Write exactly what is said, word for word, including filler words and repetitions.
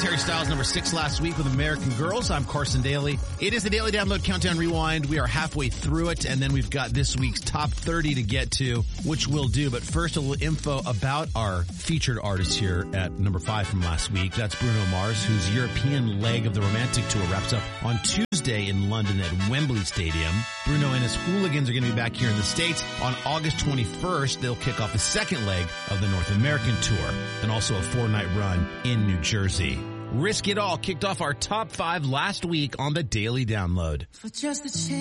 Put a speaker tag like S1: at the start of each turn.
S1: Harry Styles, number six last week with American Girls. I'm Carson Daly. It is the Daily Download Countdown Rewind. We are halfway through it, and then we've got this week's top thirty to get to, which we'll do. But first, a little info about our featured artist here at number five from last week. That's Bruno Mars, whose European leg of the Romantic Tour wraps up on Tuesday in London at Wembley Stadium. Bruno and his Hooligans are going to be back here in the States on August twenty-first. They'll kick off the second leg of the North American Tour, and also a four-night run in New Jersey. Risk It All kicked off our top five last week on the Daily Download.
S2: For just a chance.